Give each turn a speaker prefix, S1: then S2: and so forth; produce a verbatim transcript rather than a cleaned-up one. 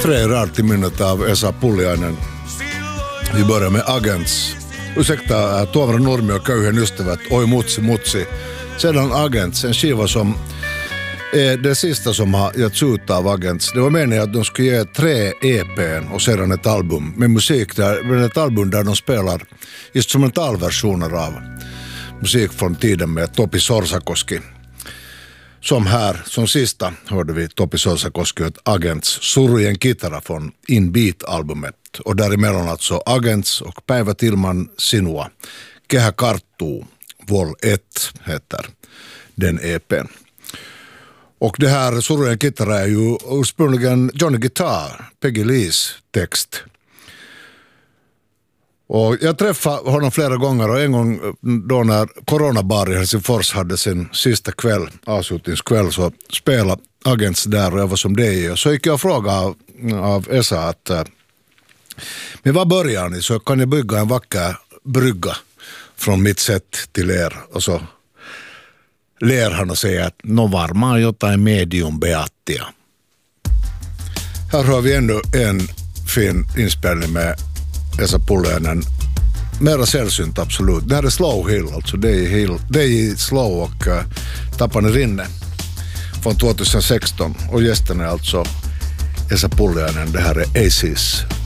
S1: tre rad till minnet av Esa Pulliainen. Vi börjar med Agents. Ursäkta, Tuomari Nurmi och Köyhen ystävät. Oi mutsi mutsi. Sedan Agents, en skiva som är det sista som har getts ut av Agents. Det var meningen att de skulle ge tre E P:n och sedan ett album med musik där, med ett album där de spelar instrumentalversioner av musik från tiden med Topi Sorsakoski. Som här, som sista, hörde vi Topi Sorsakoski och Agents Surujen kitara från In Beat-albumet. Och däremellan alltså Agents och Päivä Tilman sinua. Kehä karttuu, Vol ett heter den E P:n. Och det här Surujen kitara är ju ursprungligen Johnny Guitar, Peggy Lees text. Och jag träffade honom flera gånger och en gång då när Coronabar i Helsingfors hade sin sista kväll, avslutningskväll, så spelade Agents där och jag var som det är. Så gick jag och frågade av, av Esa att men vad börjar ni, så kan ni bygga en vacker brygga från mitt sätt till er. Och så ler han och säger att no varmaan jotain medium beattia. Här har vi ändå en fin inspelning med Esa Pulliainen. Mera sällsynt absolut. Det här är Slow Hill, alltså det är, hill, det är Slow och uh, Tapani Rinne från tjugohundrasexton. Och gästen är alltså Esa Pulliainen. Det här är Aces.